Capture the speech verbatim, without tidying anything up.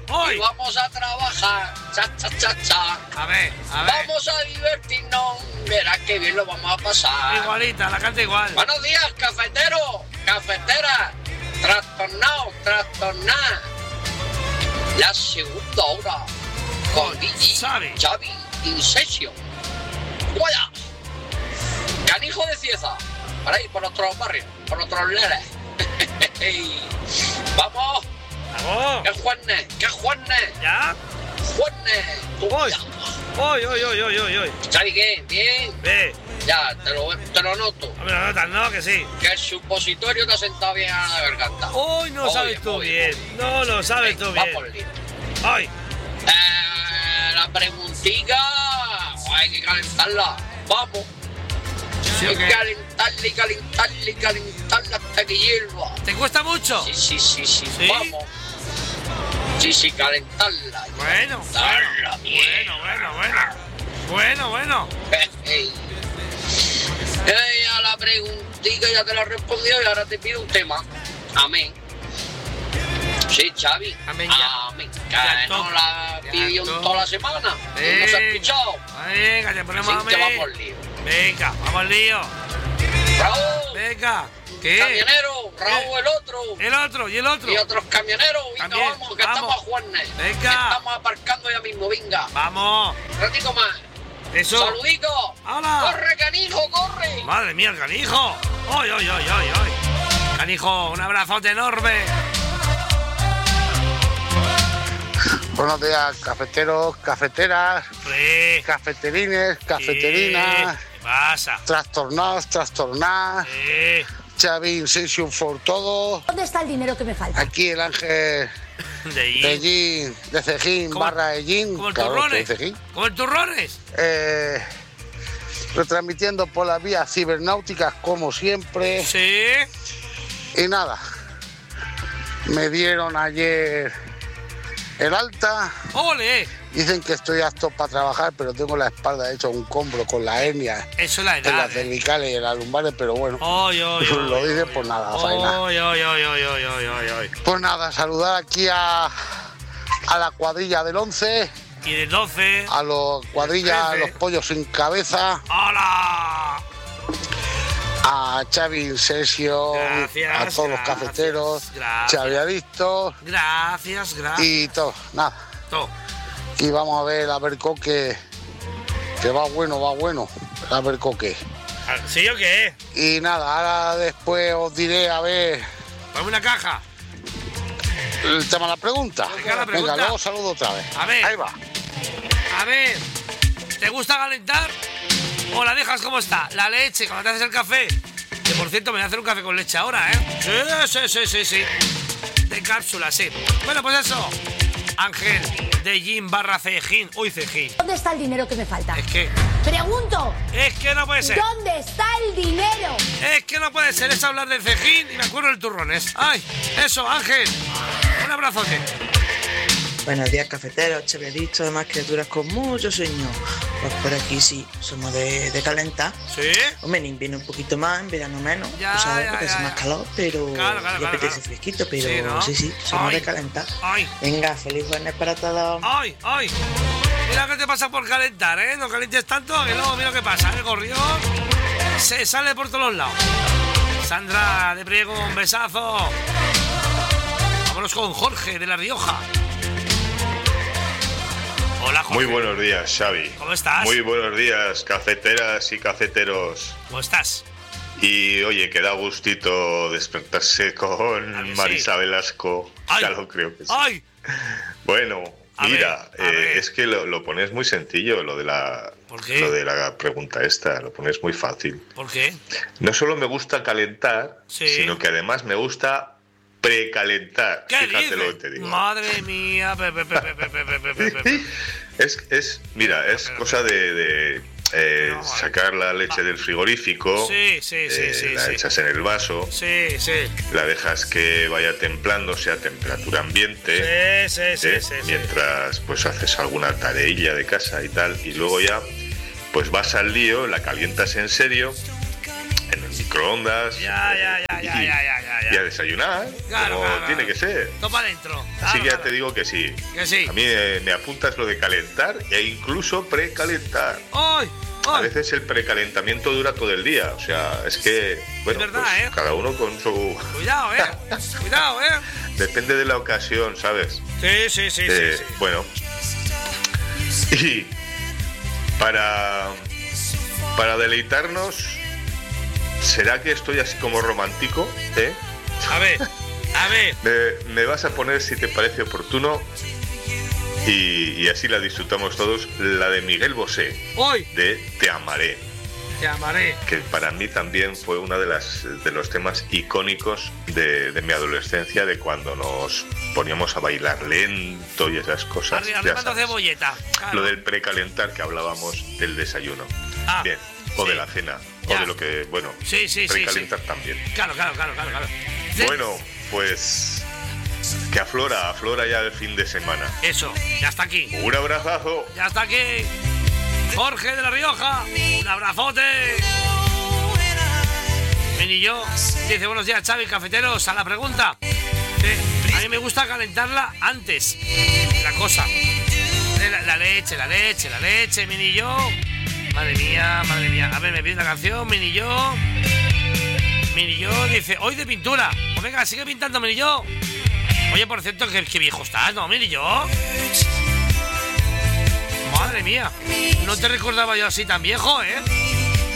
Hoy. Y vamos a trabajar. Cha, cha, cha, cha. A ver, a ver. Vamos a divertirnos. Verás qué bien lo vamos a pasar. Igualita, la canta igual. Buenos días, cafetero, cafetera. Trastornado, trastornada. La segunda hora. Con Gigi, Xavi. Xavi, Insesio. ¡Vaya! Canijo de Cieza. Por ahí, por otros barrios, por otros leres. ¡Vamos! ¡Vamos! ¡Qué Juanes! ¡Qué Juanes! ¿Ya? ¡Juanes! ¡Hoy! ¡Hoy, hoy, hoy, hoy, hoy, hoy! ¿Xavi qué? ¿Bien? Ve. Ya, te lo, te lo noto. Hombre, no notas, ¿no? Que sí. Que el supositorio te ha sentado bien a la garganta. Hoy no Muy sabes bien, tú muy bien. bien. No lo sabes Venga, tú bien. vamos al lío. ¡Hoy! Eh, la preguntita hay que calentarla. Vamos. ¿Sí o hay qué? que calentarla y calentarla y calentarla hasta que hierva. ¿Te cuesta mucho? Sí, sí, sí, sí, ¿Sí? vamos. Sí, sí, calentarla. Bueno, Calentarla bueno, bien. bueno, bueno, bueno. Bueno, bueno. Ey. Ey, a la preguntita ya te la he respondido y ahora te pido un tema. Amén. Sí, Xavi. Amén ya. Amén. Ya Que no toca. la Ya pidió en toca. toda la semana. Venga. ¿No se ha escuchado? Venga, te ponemos a Así que mí. vamos al lío. Venga, vamos al lío. Raúl. Venga. ¿Qué? Camionero. Raúl el otro. El otro, y el otro. Y otros camioneros. Venga, También, vamos, que vamos. estamos a Juanes. Venga. Que estamos aparcando ya mismo. Venga. Vamos. Un ratico más. Eso. Saludito. ¡Hala! Corre, canijo, corre. Madre mía, el canijo. ¡Ay, ay, ay, ay, ay! Canijo, un abrazote enorme. Buenos días, cafeteros, cafeteras, Hombre. cafeterines, Sí. cafeterinas, ¿Qué pasa? trastornados, trastornadas, Sí. Xavi Insession for todo. ¿Dónde está el dinero que me falta? Aquí el ángel De allí. de Ellín, de Cejín, ¿Cómo- barra Ellín, Como el claro, que turrones. de Cejín. Como el turrones. Eh, retransmitiendo por las vías cibernáuticas como siempre. Sí. Y nada, me dieron ayer el alta. ¡Ole! Dicen que estoy apto para trabajar, pero tengo la espalda hecha un combro con la hernia Eso es la en las edad. ¿eh? cervicales y en las lumbares, pero bueno, Oy, oy, oy, lo oy, dicen oy, por nada, oy, faena. oy, oy, oy, oy, oy, oy, oy, oy. Pues nada, saludar aquí a, a la cuadrilla del once, Y del doce. a los cuadrilla, trece. los pollos sin cabeza, ¡Hola! a Xavi Insesio, Gracias, a todos los gracias, cafeteros, gracias. Xavi Adictos Gracias, gracias. y todo, nada. Todo. Y vamos a ver a ver coque, que va bueno, va bueno, a ver coque. ¿Sí o qué? Y nada, ahora después os diré a ver Ponme una caja. el tema de la pregunta. Venga, la pregunta. Venga, luego saludo otra vez. A ver. Ahí va. A ver, ¿te gusta calentar o la dejas como está? La leche, cuando te haces el café. Que por cierto, me voy a hacer un café con leche ahora, ¿eh? Sí, sí, sí, sí, sí. De cápsula, sí. Bueno, pues eso. Ángel de Jim barra Cejín. Uy, Cejín. ¿Dónde está el dinero que me falta? Es que, Pregunto, es que no puede ser. ¿dónde está el dinero? Es que no puede ser. Es hablar del Cejín y me acuerdo del turrones. Ay, eso, Ángel. Un abrazote. Buenos días, cafeteros, chavalitos, demás criaturas con mucho sueño. Pues por aquí sí, somos de, de calentar. ¿Sí? Hombre, en invierno un poquito más, en verano menos. Ya, tú sabes, ya, porque ya, hace ya. más calor, pero Claro, claro, y claro, apetece claro. fresquito, pero Sí, ¿no? sí, sí, somos Ay. de calentar. Ay. Venga, feliz jueves para todos. ¡Ay, ay! Mira qué te pasa por calentar, ¿eh? No calientes tanto, que luego mira qué pasa. El gorrión se sale por todos los lados. Sandra de Priego, un besazo. Vámonos con Jorge de La Rioja. Hola, Jorge. Muy buenos días, Xavi. ¿Cómo estás? Muy buenos días, cafeteras y cafeteros. ¿Cómo estás? Y oye, que da gustito despertarse con ¿A que sí? Marisa Velasco. ¡Ay! Ya lo creo que sí. ¡Ay! Bueno, A mira, ver, a eh, ver. es que lo, lo pones muy sencillo, lo de la ¿Por qué? lo de la pregunta esta, lo pones muy fácil. ¿Por qué? No solo me gusta calentar, Sí. sino que además me gusta precalentar. ¿Qué Fíjate dices? lo que te digo. Madre mía. Pe, pe, pe, pe, pe, pe, pe, pe, pe. Es, es, mira, es Pero, cosa de, de, eh, No, sacar la leche del frigorífico, Sí, sí, sí, eh, sí, la sí. echas en el vaso, Sí, sí. la dejas que vaya templándose a temperatura ambiente, Sí, sí, sí, eh, sí, sí. mientras pues haces alguna tareilla de casa y tal, y luego ya pues vas al lío, la calientas en serio, en el microondas. Ya, eh, ya, ya, y, ya, ya, ya, ya. y a desayunar, Claro, como claro, tiene claro. que ser. Topa adentro. Así Claro, que ya claro. te digo que sí. Que sí. A mí eh, me apuntas lo de calentar e incluso precalentar. ¡Ay! A ¡Ay! veces el precalentamiento dura todo el día. O sea, es que, bueno, verdad, pues ¿eh? cada uno con su... Cuidado, ¿eh? Cuidado, ¿eh? Depende de la ocasión, ¿sabes? Sí, sí, sí, Eh, sí, sí. Bueno. Y para, para deleitarnos, ¿será que estoy así como romántico? ¿Eh? A ver, a ver. Me, me vas a poner, si te parece oportuno, y, y así la disfrutamos todos, la de Miguel Bosé, Hoy de Te amaré, te amaré. que para mí también fue uno de, las, de los temas icónicos de, de mi adolescencia, de cuando nos poníamos a bailar lento y esas cosas. Arri- ya Arrimando sabes. cebolleta. Claro. Lo del precalentar que hablábamos del desayuno. Ah, Bien. O sí. de la cena. Ya. O de lo que, bueno, Sí, sí, sí, precalentar sí. también. Claro, claro, claro, claro, claro. Sí. Bueno, pues que aflora, aflora ya el fin de semana. Eso, ya está aquí. Un abrazazo. Ya está aquí. Jorge de la Rioja. Un abrazote. Ven y yo. Dice, buenos días, Xavi, cafeteros. A la pregunta. Eh, a mí me gusta calentarla antes. La cosa. Eh, La, la leche, la leche, la leche, Mini yo. Madre mía, madre mía. A ver, me pide una canción, Mini yo. Mini yo dice, hoy de pintura. Pues venga, sigue pintando, Mini yo. Oye, por cierto, qué, qué viejo estás, ¿no, Mini yo? Madre mía. No te recordaba yo así tan viejo, ¿eh?